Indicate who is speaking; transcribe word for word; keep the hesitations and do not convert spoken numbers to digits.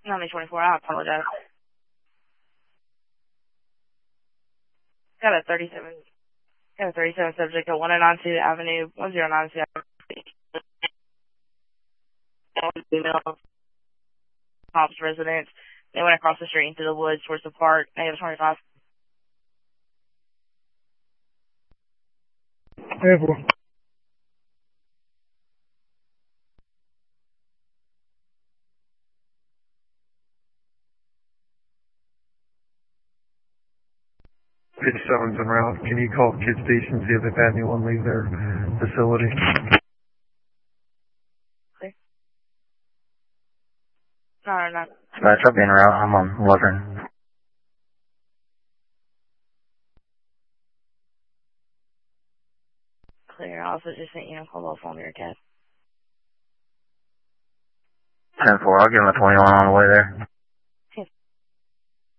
Speaker 1: nine twenty-four, I apologize. Got a thirty-seven, got a thirty-seven subject at one oh nine two Avenue, one oh nine two Avenue, female, Tom's residence. They went across the street into the woods towards the park, negative twenty-five.
Speaker 2: Airport.
Speaker 3: fifty-seven's en route. Can you call Kid Station, see if they've had anyone leave their facility?
Speaker 1: Clear. No, no, no.
Speaker 4: That's up en route. I'm on Laverne.
Speaker 1: Clear. I also just sent you a call off on your cat.
Speaker 4: ten four, I'll give him a twenty-one on the way there.